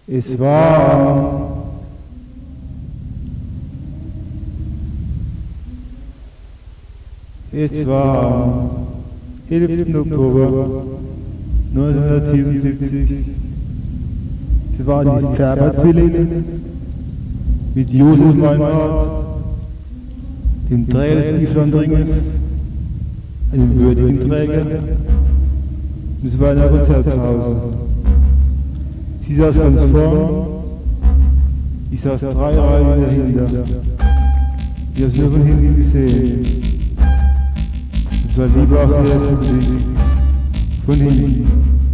Es war am 11. Oktober 1977. Es waren die Färber-Zwillinge mit Josef Meinrad, dem Träger des Islandringes, einem würdigen Träger. Und es war in einer Konzertpause. Sie saß ganz vorn, ich saß 3 Reihen dahinter. Ich habe es nur von hinten gesehen. Es war lieber auf der Musik. Von hinten.